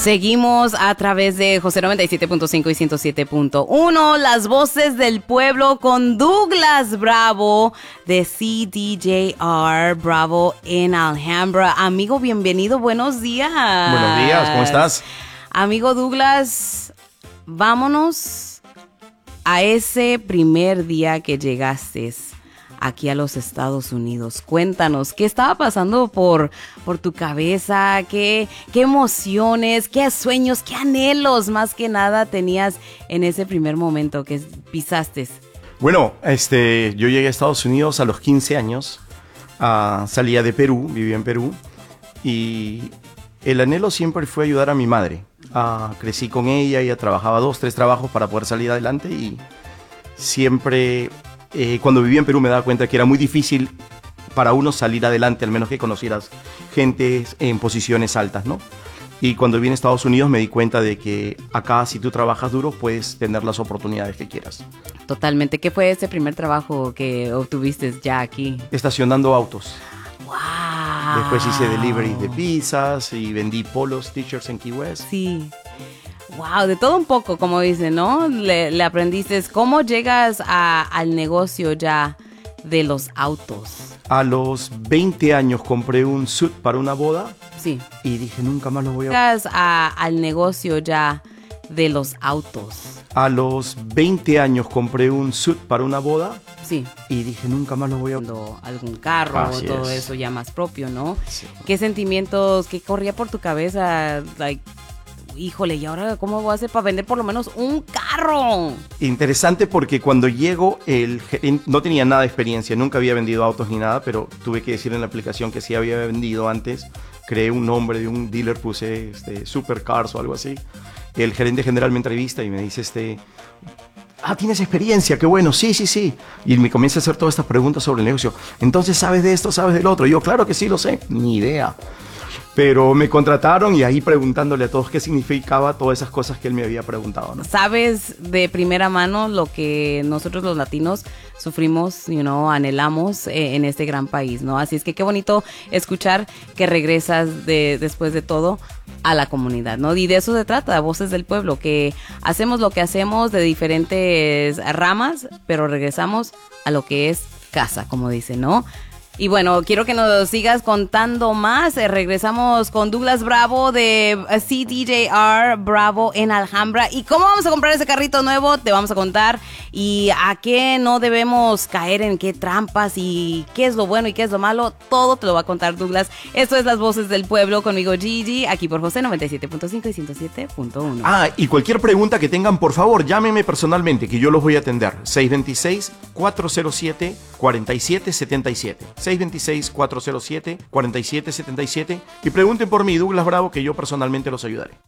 Seguimos a través de José 97.5 y 107.1, las voces del pueblo con Douglas Bravo de CDJR Bravo en Alhambra. Amigo, bienvenido, buenos días. Buenos días, ¿cómo estás? Amigo Douglas, vámonos a ese primer día que llegaste aquí a los Estados Unidos. Cuéntanos, ¿qué estaba pasando por tu cabeza? ¿Qué emociones, qué sueños, qué anhelos más que nada tenías en ese primer momento que pisaste? Bueno, yo llegué a Estados Unidos a los 15 años. Salía de Perú, vivía en Perú. Y el anhelo siempre fue ayudar a mi madre. Crecí con ella, ella trabajaba 2, 3 trabajos para poder salir adelante y siempre... cuando vivía en Perú me daba cuenta que era muy difícil para uno salir adelante, al menos que conocieras gente en posiciones altas, ¿no? Y cuando vine a Estados Unidos me di cuenta de que acá, si tú trabajas duro, puedes tener las oportunidades que quieras. Totalmente. ¿Qué fue ese primer trabajo que obtuviste ya aquí? Estacionando autos. ¡Wow! Después hice delivery de pizzas y vendí polos, t-shirts en Key West. Sí. Wow, de todo un poco, como dicen, ¿no? Le aprendiste. ¿Cómo llegas al negocio ya de los autos? A los 20 años compré un suit para una boda. Sí. Y dije, nunca más lo voy a... Llegas al negocio ya de los autos. A los 20 años compré un suit para una boda. Sí. Y dije, nunca más lo voy a... Algún carro, Así todo es. eso ya más propio, ¿no? Sí. ¿Qué sentimientos, qué corría por tu cabeza? Híjole, ¿y ahora cómo voy a hacer para vender por lo menos un carro? Interesante porque cuando llego, el gerente no tenía nada de experiencia, nunca había vendido autos ni nada, pero tuve que decir en la aplicación que sí había vendido antes. Creé un nombre de un dealer, puse Supercars o algo así. El gerente general me entrevista y me dice, ¿tienes experiencia? Qué bueno, sí. Y me comienza a hacer todas estas preguntas sobre el negocio. Entonces, ¿sabes de esto? ¿Sabes del otro? Y yo, claro que sí, lo sé. Ni idea. Pero me contrataron y ahí preguntándole a todos qué significaba todas esas cosas que él me había preguntado, ¿no? Sabes de primera mano lo que nosotros los latinos sufrimos, anhelamos en este gran país, ¿no? Así es que qué bonito escuchar que regresas después de todo a la comunidad, ¿no? Y de eso se trata, Voces del Pueblo, que hacemos lo que hacemos de diferentes ramas, pero regresamos a lo que es casa, como dicen, ¿no? Y bueno, quiero que nos sigas contando más. Regresamos con Douglas Bravo de CDJR Bravo en Alhambra. ¿Y cómo vamos a comprar ese carrito nuevo? Te vamos a contar. Y a qué no debemos caer, en qué trampas y qué es lo bueno y qué es lo malo. Todo te lo va a contar Douglas. Esto es Las Voces del Pueblo conmigo Gigi, aquí por José 97.5 y 107.1. Y cualquier pregunta que tengan, por favor, llámenme personalmente que yo los voy a atender. 626-407-4777. 626-407-4777 y pregunten por mí, Douglas Bravo, que yo personalmente los ayudaré.